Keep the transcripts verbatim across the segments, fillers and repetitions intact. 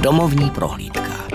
Domovní prohlídka.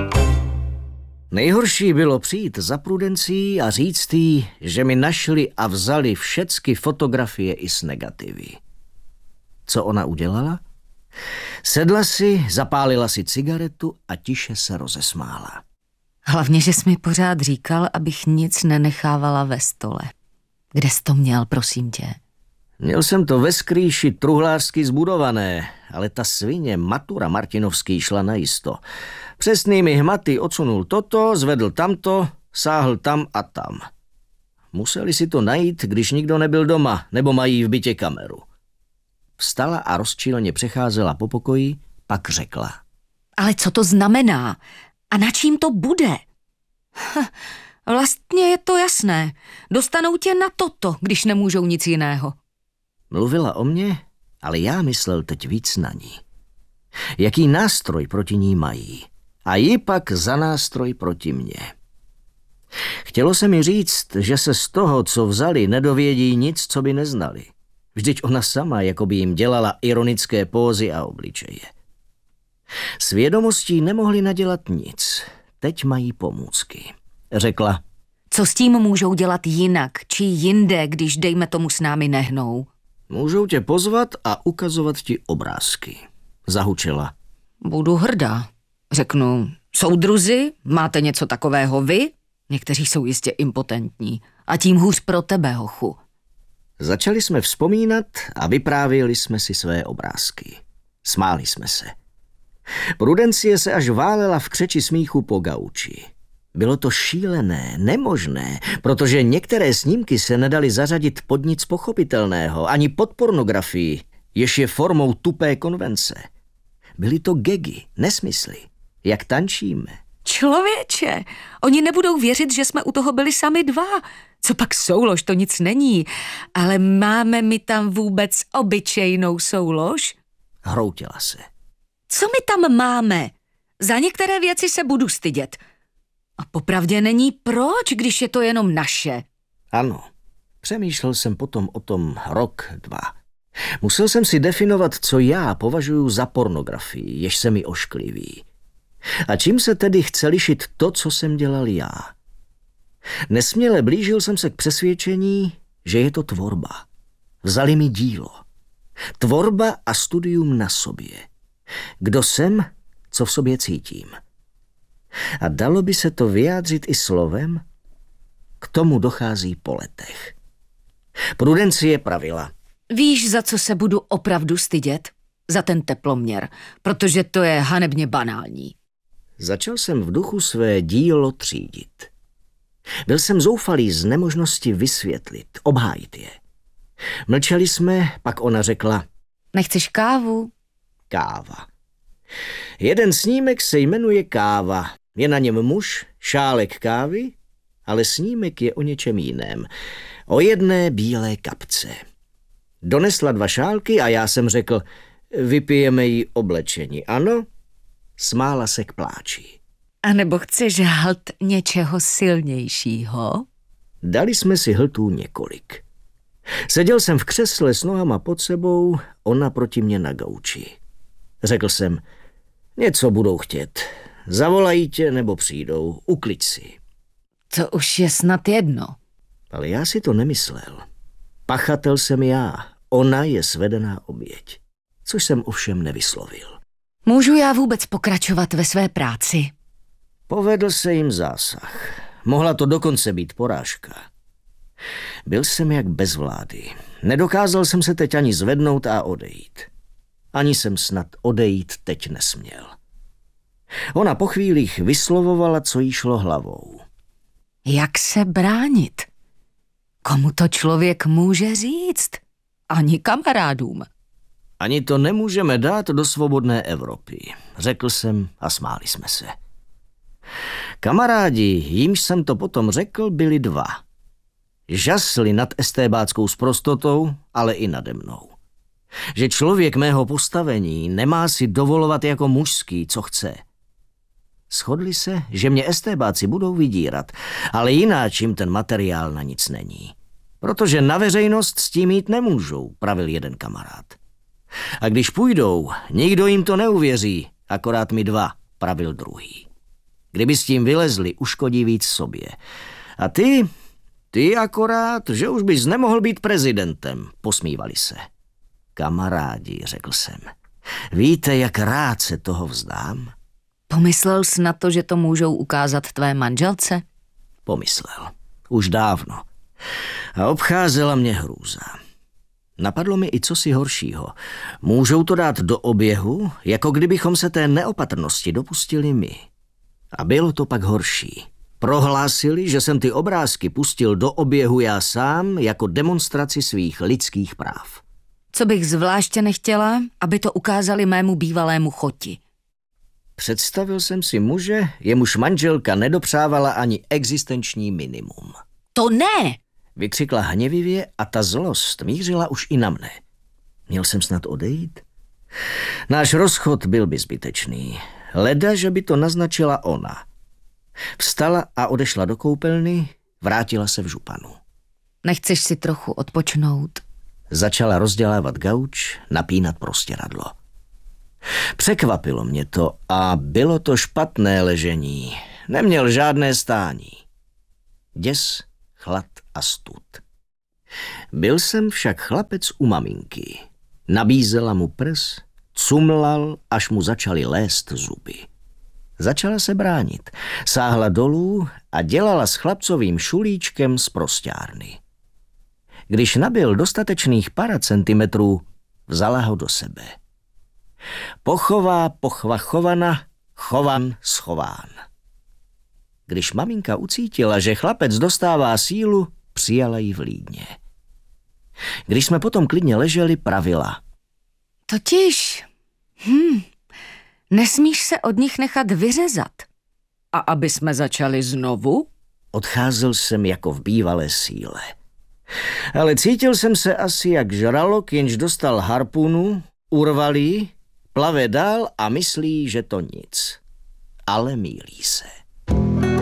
Nejhorší bylo přijít za Prudencí a říct jí, že mi našli a vzali všecky fotografie i s negativy. Co ona udělala? Sedla si, zapálila si cigaretu a tiše se rozesmála. Hlavně, že jsi mi pořád říkal, abych nic nenechávala ve stole. Kde jsi to měl, prosím tě? Měl jsem to ve skrýši truhlářsky zbudované, ale ta svině Matura Martinovský šla najisto. Přesnými hmaty odsunul toto, zvedl tamto, sáhl tam a tam. Museli si to najít, když nikdo nebyl doma, nebo mají v bytě kameru. Vstala a rozčíleně přecházela po pokoji, pak řekla. Ale co to znamená? A na čím to bude? Hm, vlastně je to jasné. Dostanou tě na toto, když nemůžou nic jiného. Mluvila o mně, ale já myslel teď víc na ní. Jaký nástroj proti ní mají? A ji pak za nástroj proti mně. Chtělo se mi říct, že se z toho, co vzali, nedovědí nic, co by neznali. Vždyť ona sama jako by jim dělala ironické pózy a obličeje. S vědomostí nemohli nadělat nic. Teď mají pomůcky. Řekla. Co s tím můžou dělat jinak, či jinde, když dejme tomu s námi nehnou? Můžou tě pozvat a ukazovat ti obrázky. Zahučela. Budu hrdá. Řeknu, soudruzi, máte něco takového vy? Někteří jsou jistě impotentní. A tím hůř pro tebe, hochu. Začali jsme vzpomínat a vyprávěli jsme si své obrázky. Smáli jsme se. Prudencie se až válela v křeči smíchu po gauči. Bylo to šílené, nemožné, protože některé snímky se nedaly zařadit pod nic pochopitelného, ani pod pornografii, jež je formou tupé konvence. Byly to gegy, nesmysly, jak tančíme. Člověče, oni nebudou věřit, že jsme u toho byli sami dva. Co pak soulož, to nic není. Ale máme my tam vůbec obyčejnou soulož? Hroutila se. Co my tam máme? Za některé věci se budu stydět. A popravdě není proč, když je to jenom naše. Ano, přemýšlel jsem potom o tom rok, dva. Musel jsem si definovat, co já považuji za pornografii, jež se mi oškliví. A čím se tedy chce lišit to, co jsem dělal já? Nesměle blížil jsem se k přesvědčení, že je to tvorba. Vzali mi dílo. Tvorba a studium na sobě. Kdo jsem, co v sobě cítím. A dalo by se to vyjádřit i slovem? K tomu dochází po letech. Prudencie pravila. Víš, za co se budu opravdu stydět? Za ten teploměr, protože to je hanebně banální. Začal jsem v duchu své dílo třídit. Byl jsem zoufalý z nemožnosti vysvětlit, obhájit je. Mlčeli jsme, pak ona řekla. Nechceš kávu? Káva. Jeden snímek se jmenuje Káva. Je na něm muž, šálek kávy, ale snímek je o něčem jiném. O jedné bílé kapce. Donesla dva šálky a já jsem řekl, vypijeme jí oblečení, ano? Smála se k pláči. A nebo chceš hlt něčeho silnějšího? Dali jsme si hltů několik. Seděl jsem v křesle s nohama pod sebou, ona proti mě na gauči. Řekl jsem, něco budou chtět. Zavolají tě nebo přijdou, ukliď si. To už je snad jedno. Ale já si to nemyslel. Pachatel jsem já, ona je svedená oběť. Což jsem ovšem nevyslovil. Můžu já vůbec pokračovat ve své práci? Povedl se jim zásah. Mohla to dokonce být porážka. Byl jsem jak bez vlády. Nedokázal jsem se teď ani zvednout a odejít. Ani jsem snad odejít teď nesměl. Ona po chvílích vyslovovala, co jí šlo hlavou. Jak se bránit? Komu to člověk může říct? Ani kamarádům. Ani to nemůžeme dát do svobodné Evropy, řekl jsem a smáli jsme se. Kamarádi, jímž jsem to potom řekl, byli dva. Žasli nad estébáckou sprostotou, ale i nade mnou. Že člověk mého postavení nemá si dovolovat jako mužský, co chce. Shodli se, že mě estébáci budou vydírat, ale jináč jim ten materiál na nic není. Protože na veřejnost s tím jít nemůžou, pravil jeden kamarád. A když půjdou, nikdo jim to neuvěří, akorát mi dva. pravil druhý. Kdyby s tím vylezli, uškodí víc sobě. A ty, ty akorát, že už bys nemohl být prezidentem, posmívali se. Kamarádi, řekl jsem, víte, jak rád se toho vzdám? Pomyslel jsi na to, že to můžou ukázat tvé manželce? Pomyslel. Už dávno. A obcházela mě hrůza. Napadlo mi i cosi horšího. Můžou to dát do oběhu, jako kdybychom se té neopatrnosti dopustili my. A bylo to pak horší. Prohlásili, že jsem ty obrázky pustil do oběhu já sám jako demonstraci svých lidských práv. Co bych zvláště nechtěla, aby to ukázali mému bývalému choti. Představil jsem si muže, jemuž manželka nedopřávala ani existenční minimum. To ne! Vykřikla hněvivě a ta zlost mířila už i na mne. Měl jsem snad odejít? Náš rozchod byl by zbytečný. Leda, že by to naznačila ona. Vstala a odešla do koupelny, vrátila se v županu. Nechceš si trochu odpočnout? Začala rozdělávat gauč, napínat prostěradlo. Překvapilo mě to a bylo to špatné ležení. Neměl žádné stání. Děs, chlad a stud. Byl jsem však chlapec u maminky. Nabízela mu prs, cumlal, až mu začaly lézt zuby. Začala se bránit, sáhla dolů a dělala s chlapcovým šulíčkem z prosťárny. Když nabyl dostatečných para centimetrů, vzala ho do sebe. Pochová, pochva chovana, chovan, schován. Když maminka ucítila, že chlapec dostává sílu, přijala ji vlídně. Když jsme potom klidně leželi, pravila. Totiž, hm, nesmíš se od nich nechat vyřezat. A aby jsme začali znovu? Odcházel jsem jako v bývalé síle. Ale cítil jsem se asi jak žralok, jenž dostal harpunu, urval ji, plave dál a myslí, že to nic. Ale mýlí se.